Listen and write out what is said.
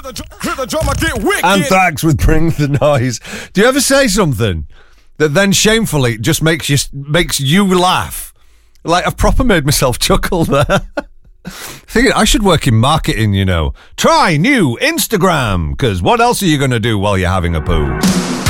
the drummer get wicked. Anthrax with Bring the Noise. Do you ever say something that then shamefully just makes you laugh? Like, I've proper made myself chuckle there. Thinking I should work in marketing, you know. Try new Instagram, because what else are you going to do while you're having a poo?